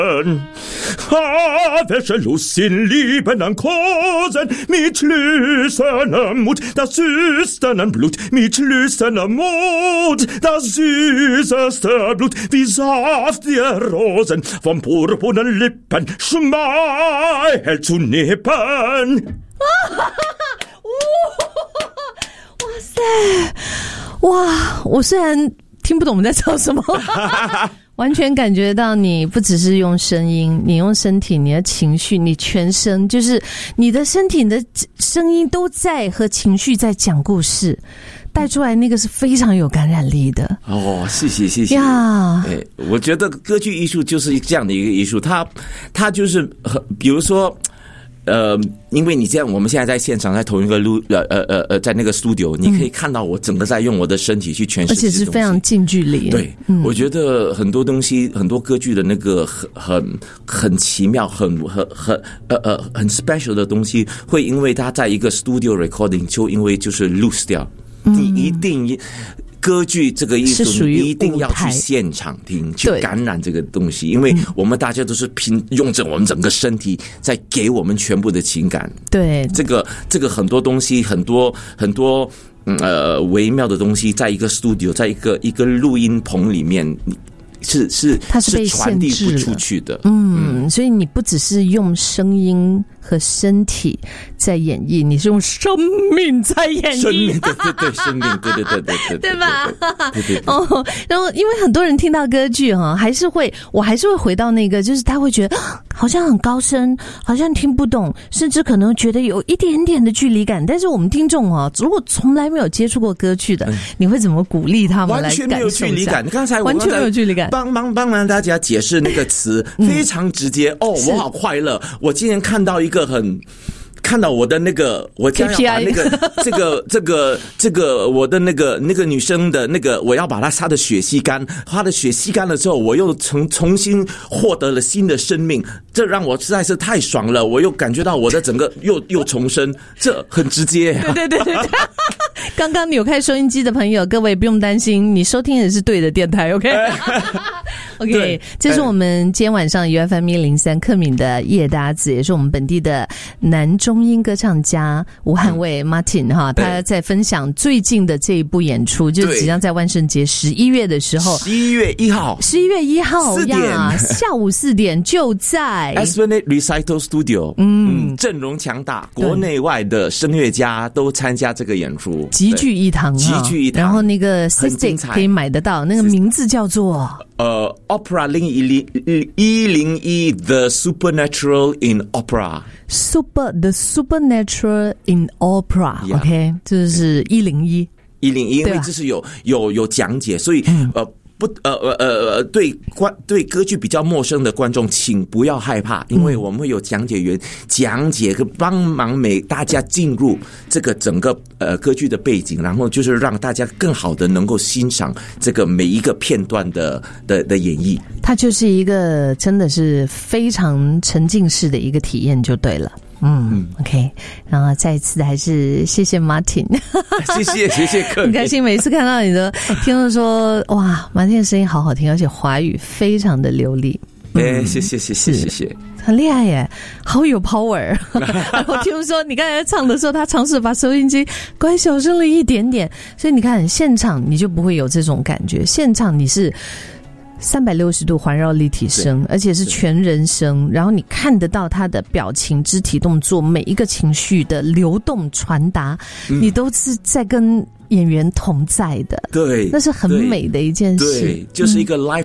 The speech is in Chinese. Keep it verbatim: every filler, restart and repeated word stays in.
Wer schon Lust in Lieben an Kosen, mit lüsternem Mut, das süßernen Blut, mit lüsternem Mut, das süßeste Blut, wie Saft der Rosen, vom purpurnen Lippen, schmeichelt zu nippen. 哇塞，哇！我虽然听不懂我们在唱什么，完全感觉到你不只是用声音，你用身体，你的情绪，你全身，就是你的身体、你的声音都在和情绪在讲故事。带出来那个是非常有感染力的哦，谢谢谢谢呀！ 哎，我觉得歌剧艺术就是这样的一个艺术，它它就是比如说。呃，因为你这样，我们现在在现场，在同一个录，呃呃呃呃，在那个 studio， 你可以看到我整个在用我的身体去诠释， 而且是非常近距离。 对，嗯、我觉得很多东西，很多歌剧的那个很很很奇妙，很很很呃呃很 special 的东西，会因为它在一个 studio recording， 就因为就是 lose 掉，嗯、你一定。歌剧这个艺术，你一定要去现场听，去感染这个东西，因为我们大家都是拼用着我们整个身体在给我们全部的情感。 对， 这个这个很多东西，很多很多呃微妙的东西，在一个 studio， 在一个一个录音棚里面。是是， 它是被传递不出去的。 嗯，所以你不只是用声音和身体在演绎，你是用生命在演绎。 生命，对对对，生命，对对对对对， 对吧？ 对对对。 哦，然后因为很多人听到歌剧哈，还是会，我还是会回到那个，就是他会觉得好像很高深，好像听不懂，甚至可能觉得有一点点的距离感。但是我们听众啊，如果从来没有接触过歌剧的，嗯、你会怎么鼓励他们来感受一下？ 完全没有距离感。刚才我完全没有距离感。 帮帮帮忙大家解释那个词，非常直接。哦，我好快乐！我今天看到一个很。看到我的那个，我将要把那个这个这个这个我的那个那个女生的那个，我要把她她的血吸干，她的血吸干了之后，我又重重新获得了新的生命，这让我实在是太爽了！我又感觉到我的整个又又重生，这很直接。 对对对对，刚刚扭开收音机的朋友，各位不用担心，你收听的是对的电台 ，OK？ OK， 这是我们今天晚上 U F M 一零三克敏的夜搭子，也是我们本地的男中音歌唱家吴汉卫 Martin 哈，他在分享最近的这一部演出，就是即将在万圣节十一月的时候， 十一月一号， 十一月一号呀，下午四点就在 Esplanade Recital Studio， 嗯，阵容强大，国内外的声乐家都参加这个演出， 极具一堂， 极具一堂。 然后那个 System 可以买得到，那个名字叫做呃 Opera 零一零一零一 The Supernatural in Opera。Super The Supernatural in Opera， OK， 这是一零一一零一，因为这是有有有讲解，所以、嗯、呃不呃呃呃对观对歌剧比较陌生的观众，请不要害怕，因为我们会有讲解员讲解和帮忙每大家进入这个整个呃歌剧的背景，然后就是让大家更好的能够欣赏这个每一个片段的的的演绎。 它就是一个真的是非常沉浸式的一个体验，就对了。嗯, 嗯 ，OK， 然后再一次还是谢谢 Martin， 谢谢谢谢克， 很开心每一次看到你的，听到说哇 ，Martin 的声音好好听，而且华语非常的流利。 哎、嗯，谢谢谢谢谢谢， 很厉害耶，好有 power。然后听说你刚才唱的时候，他尝试把收音机关小声了一点点，所以你看现场你就不会有这种感觉，现场你是。三百六十度环绕立体声，而且是全人声，然后你看得到他的表情、肢体动作，每一个情绪的流动传达，嗯、你都是在跟演员同在的。 对， 那是很美的一件事。 对，就是一个 live